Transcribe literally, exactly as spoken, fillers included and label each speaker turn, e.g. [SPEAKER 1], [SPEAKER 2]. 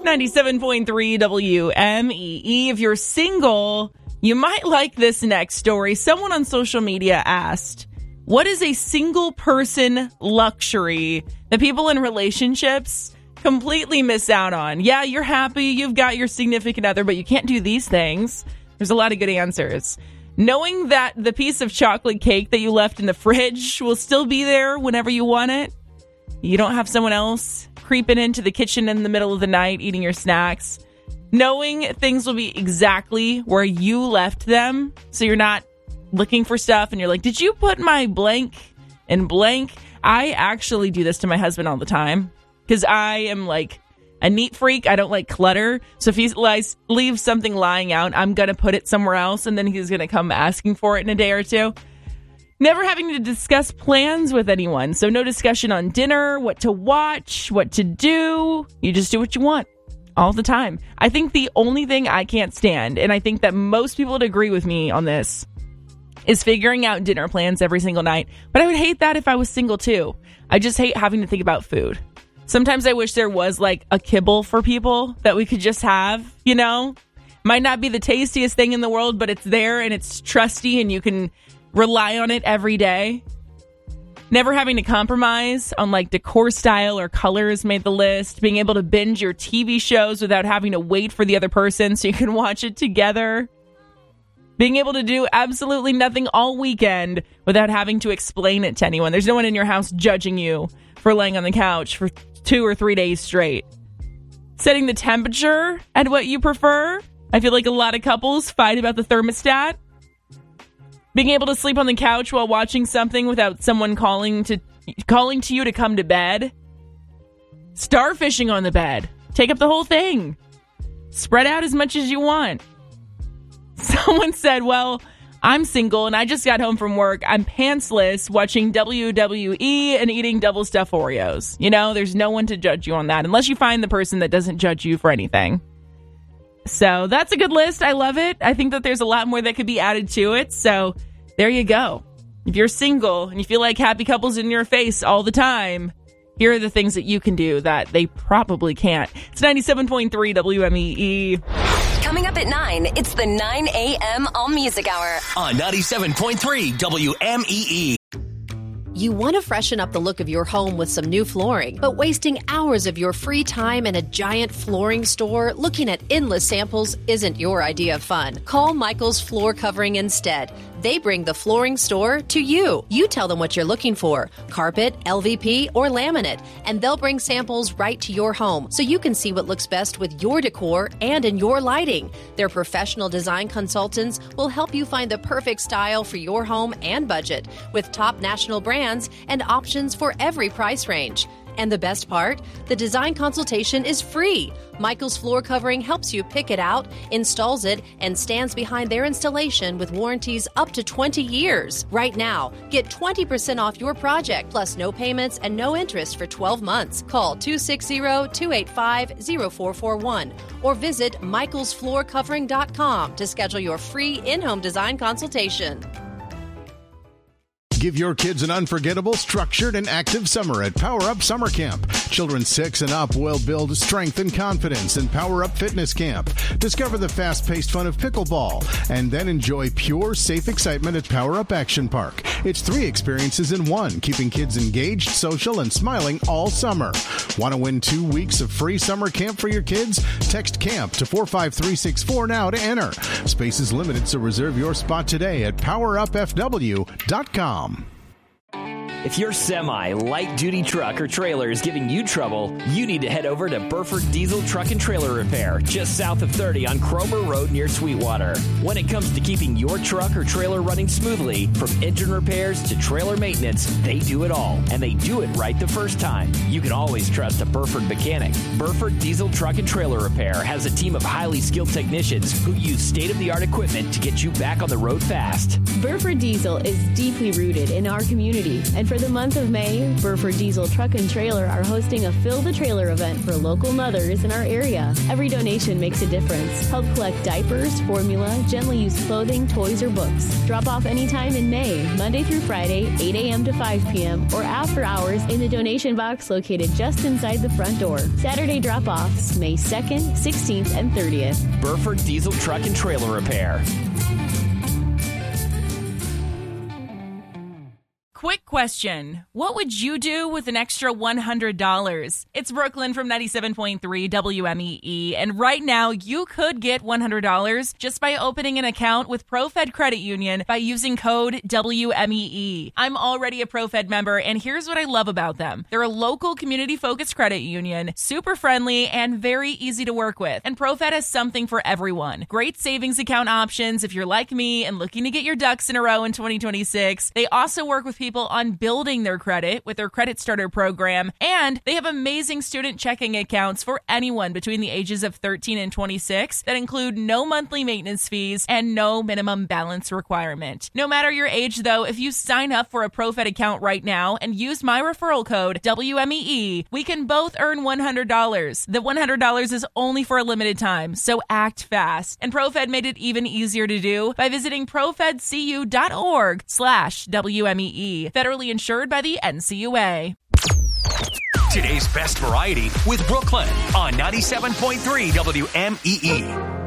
[SPEAKER 1] ninety-seven point three W M E E. If you're single, you might like this next story. Someone on social media asked, what is a single person luxury that people in relationships completely miss out on? Yeah, you're happy, you've got your significant other, but you can't do these things. There's a lot of good answers. Knowing that the piece of chocolate cake that you left in the fridge will still be there whenever you want it. You don't have someone else creeping into the kitchen in the middle of the night eating your snacks. Knowing things will be exactly where you left them, so you're not looking for stuff and you're like, did you put my blank in blank? I actually do this to my husband all the time because I am like a neat freak. I don't like clutter. So if he lies, leaves something lying out, I'm going to put it somewhere else, and then he's going to come asking for it in a day or two. Never having to discuss plans with anyone. So no discussion on dinner, what to watch, what to do. You just do what you want all the time. I think the only thing I can't stand, and I think that most people would agree with me on this, is figuring out dinner plans every single night. But I would hate that if I was single too. I just hate having to think about food. Sometimes I wish there was like a kibble for people that we could just have, you know? Might not be the tastiest thing in the world, but it's there and it's trusty and you can rely on it every day. Never having to compromise on like decor style or colors made the list. Being able to binge your T V shows without having to wait for the other person so you can watch it together. Being able to do absolutely nothing all weekend without having to explain it to anyone. There's no one in your house judging you for laying on the couch for two or three days straight. Setting the temperature at what you prefer. I feel like a lot of couples fight about the thermostat. Being able to sleep on the couch while watching something without someone calling to calling to you to come to bed. Starfishing on the bed. Take up the whole thing. Spread out as much as you want. Someone said, well, I'm single and I just got home from work. I'm pantsless watching W W E and eating double stuffed Oreos. You know, there's no one to judge you on that unless you find the person that doesn't judge you for anything. So that's a good list. I love it. I think that there's a lot more that could be added to it. So there you go. If you're single and you feel like happy couples in your face all the time, here are the things that you can do that they probably can't. It's ninety-seven point three W M E E.
[SPEAKER 2] Coming up at nine, it's the nine a.m. All Music Hour.
[SPEAKER 3] On ninety-seven point three W M E E.
[SPEAKER 4] You want to freshen up the look of your home with some new flooring, but wasting hours of your free time in a giant flooring store looking at endless samples isn't your idea of fun. Call Michael's Floor Covering instead. They bring the flooring store to you. You tell them what you're looking for, carpet, L V P, or laminate, and they'll bring samples right to your home so you can see what looks best with your decor and in your lighting. Their professional design consultants will help you find the perfect style for your home and budget with top national brands and options for every price range. And the best part? The design consultation is free. Michael's Floor Covering helps you pick it out, installs it, and stands behind their installation with warranties up to twenty years. Right now, get twenty percent off your project, plus no payments and no interest for twelve months. Call two six zero, two eight five, zero four four one or visit michaels floor covering dot com to schedule your free in-home design consultation.
[SPEAKER 5] Give your kids an unforgettable, structured, and active summer at Power Up Summer Camp. Children six and up will build strength and confidence in Power Up Fitness Camp. Discover the fast-paced fun of pickleball, and then enjoy pure, safe excitement at Power Up Action Park. It's three experiences in one, keeping kids engaged, social, and smiling all summer. Want to win two weeks of free summer camp for your kids? Text CAMP to four five three six four now to enter. Space is limited, so reserve your spot today at power up f w dot com.
[SPEAKER 6] If your semi, light-duty truck or trailer is giving you trouble, you need to head over to Burford Diesel Truck and Trailer Repair, just south of thirty on Cromer Road near Sweetwater. When it comes to keeping your truck or trailer running smoothly, from engine repairs to trailer maintenance, they do it all, and they do it right the first time. You can always trust a Burford mechanic. Burford Diesel Truck and Trailer Repair has a team of highly skilled technicians who use state-of-the-art equipment to get you back on the road fast.
[SPEAKER 7] Burford Diesel is deeply rooted in our community and And for the month of May, Burford Diesel Truck and Trailer are hosting a Fill the Trailer event for local mothers in our area. Every donation makes a difference. Help collect diapers, formula, gently used clothing, toys, or books. Drop off anytime in May, Monday through Friday, eight a.m. to five p.m., or after hours in the donation box located just inside the front door. Saturday drop-offs, May second, sixteenth, and thirtieth.
[SPEAKER 6] Burford Diesel Truck and Trailer Repair.
[SPEAKER 1] Quick question. What would you do with an extra one hundred dollars? It's Brooklyn from ninety-seven point three W M E E, and right now you could get one hundred dollars just by opening an account with ProFed Credit Union by using code W M E E. I'm already a ProFed member, and here's what I love about them. They're a local community-focused credit union, super friendly, and very easy to work with. And ProFed has something for everyone. Great savings account options if you're like me and looking to get your ducks in a row in twenty twenty-six. They also work with people on building their credit with their Credit Starter program, and they have amazing student checking accounts for anyone between the ages of thirteen and twenty-six that include no monthly maintenance fees and no minimum balance requirement. No matter your age, though, if you sign up for a ProFed account right now and use my referral code W M E E, we can both earn one hundred dollars. The one hundred dollars is only for a limited time, so act fast. And ProFed made it even easier to do by visiting profedcu.org slash WMEE. Federally insured by the N C U A.
[SPEAKER 3] Today's best variety with Brooklyn on ninety-seven point three W M E E.